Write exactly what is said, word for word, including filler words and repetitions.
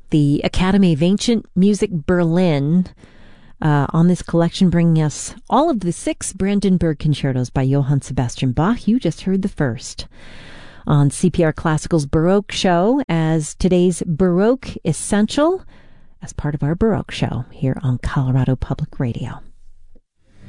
the Academy of Ancient Music Berlin uh, on this collection, bringing us all of the six Brandenburg concertos by Johann Sebastian Bach. You just heard the first on C P R Classical's Baroque Show as today's Baroque Essential as part of our Baroque Show here on Colorado Public Radio.